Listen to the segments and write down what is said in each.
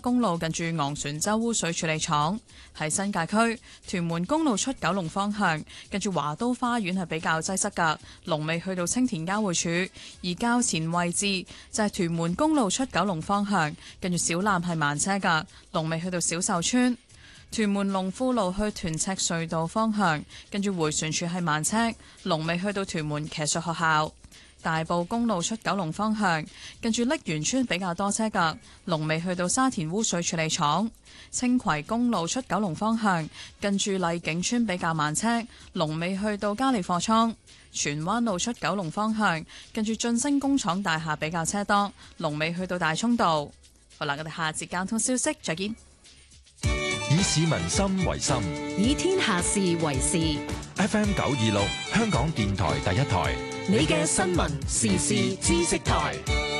公路近住昂船洲污水處理廠。喺新界區屯門公路出九龍方向，近住華都花園係比較擠塞㗎，龍尾去到青田交匯處。而較前位置就係屯門公路出九龍方向，近住小欖係慢車㗎，龍尾去到小秀村。屯門龍富路去屯赤隧道方向，跟住迴旋處係慢車，龍尾去到屯門騎術學校。大埔公路出九龍方向，跟住瀝源村比較多車㗎，龍尾去到沙田污水處理廠。青葵公路出九龍方向，跟住麗景村比較慢車，龍尾去到嘉利貨倉。荃灣路出九龍方向，跟住晉升工廠大廈比較車多，龍尾去到大涌道。好啦，我哋下節交通消息再見。 以市民心為心， 以天下事為事。 FM 926，香港電台第一台， 你嘅新聞時事知識台。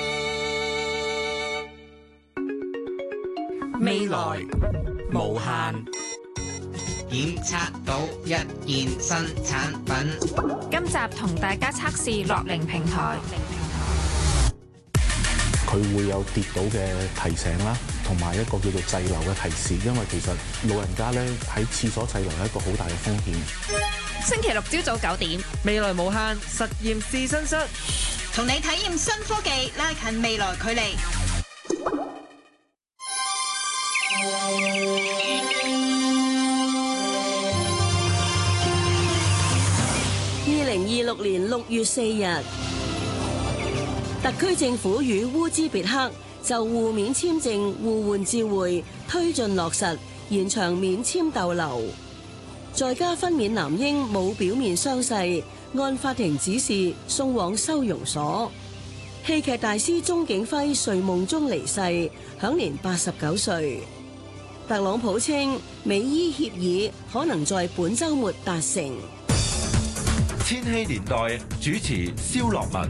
未來無限， 檢測到一件新產品。 今集同大家測試樂齡平台。 佢會有跌倒嘅提醒啦，同埋一個叫做滯留嘅提示，因為其實老人家咧喺廁所滯留係一個好大嘅風險。 星期六朝早9點， 未來無限實驗試身室， 同你體驗新科技，拉近未來距離。 2026年6月4日。特區政府與烏茲別克就互免簽證互換照會推進落實，延長免簽逗留。在家分娩男嬰冇表面傷勢，按法庭指示送往收容所。戲劇大師鐘景輝睡夢中離世，享年89歲。特朗普稱美伊協議可能在本週末達成。 千禧年代主持蕭樂文。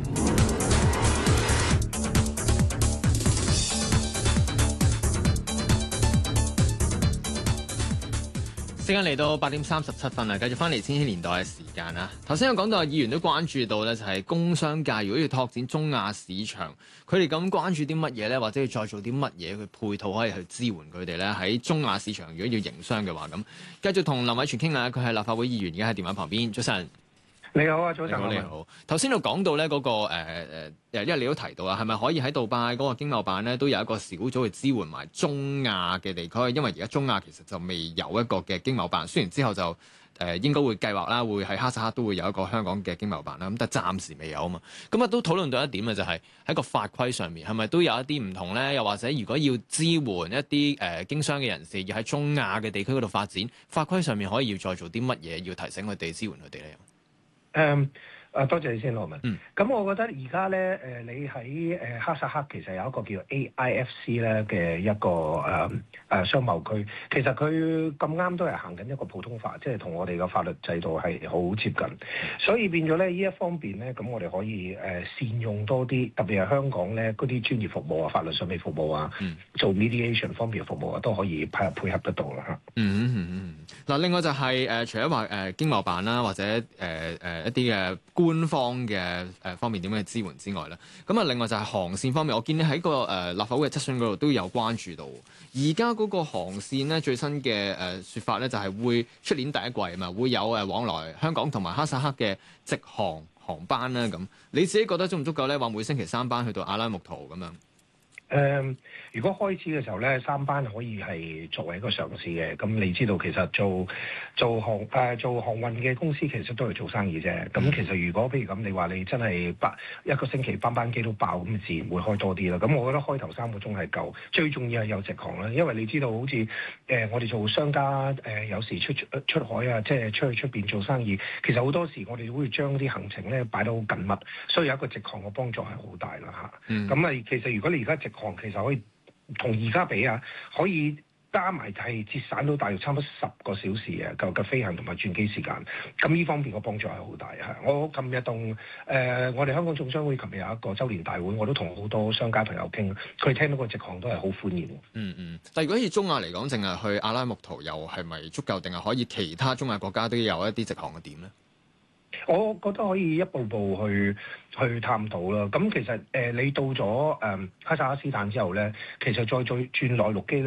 時間嚟到8點37分啦，繼續翻嚟千禧年代嘅時間啦。頭先有講到議員都關注到咧，就係工商界如果要拓展中亞市場，佢哋咁關注啲乜嘢咧，或者要再做啲乜嘢去配套可以去支援佢哋咧喺中亞市場，如果要營商嘅話，咁繼續同林偉全傾下，佢係立法會議員，而家喺電話旁邊。早晨。 你好啊，早晨。 你好。頭先就講到咧嗰個因為你都提到啊，係咪可以喺杜拜嗰個經貿辦咧都有一個小組去支援埋中亞嘅地區？因為而家中亞其實就未有一個嘅經貿辦，雖然之後就應該會計劃啦，會喺哈薩克都會有一個香港嘅經貿辦啦，咁但係暫時未有啊嘛。咁啊都討論到一點嘅就係喺個法規上面係咪都有一啲唔同咧？又或者如果要支援一啲經商嘅人士要喺中亞嘅地區嗰度發展，法規上面可以要再做啲乜嘢？要提醒佢哋支援佢哋咧？ 多謝你先，羅文。咁我覺得而家咧，你喺哈薩克其實有一個叫 AIFC 咧嘅一個商貿區，其實佢咁啱都係行緊一個普通法，即係同我哋嘅法律制度係好接近，所以變咗咧呢一方面咧，咁我哋可以善用多啲，特別係香港咧嗰啲專業服務啊、法律上面服務啊、做 mediation 方面嘅服務啊，都可以配合得到啦嚇。 嗱，另外就係除咗話經貿辦啦，或者一啲嘅官方嘅方面點樣嘅支援之外咧，咁啊另外就係航線方面，我見你喺個立法會嘅質詢嗰度都有關注到，而家嗰個航線咧最新嘅説法咧就係會出年第一季啊嘛，會有往來香港同埋哈薩克嘅直航航班啦。咁你自己覺得足唔足夠咧？話每星期3班去到阿拉木圖咁樣。 如果開始嘅時候咧，3班可以係作為一個嘗試嘅。咁你知道其實做航運嘅公司其實都係做生意啫。咁其實如果譬如咁，你話你真係一個星期班機都爆，咁自然會開多啲啦。咁我覺得開頭3個鐘係夠，最重要係有直航啦。因為你知道好似我哋做商家有時出海啊，即係出去出邊做生意，其實好多時我哋會將啲行程咧擺到好緊密，所以有一個直航嘅幫助係好大啦嚇。咁其實如果你而家直航其實可以同而家比啊，可以加埋係節省到大約差唔多10個小時嘅飛行同埋轉機時間。咁呢方面個幫助係好大嚇。我琴日同我哋香港總商會琴日有一個週年大會，我都同好多商家朋友傾，佢哋聽到個直航都係好歡迎。 但如果以中亞嚟講，淨係去阿拉木圖又係咪足夠，定係可以其他中亞國家都有一啲直航嘅點咧？ 我覺得可以一步步去探討啦。咁其實你到咗哈薩克斯坦之後咧，其實再轉內陸機咧。